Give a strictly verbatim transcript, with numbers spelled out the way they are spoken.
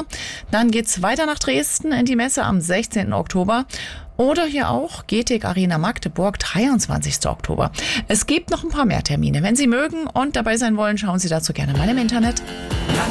Oktober. Dann geht's weiter nach Dresden in die Messe am sechzehnten Oktober. Oder hier auch G T E C Arena Magdeburg, dreiundzwanzigsten Oktober. Es gibt noch ein paar mehr Termine. Wenn Sie mögen und dabei sein wollen, schauen Sie dazu gerne mal im Internet.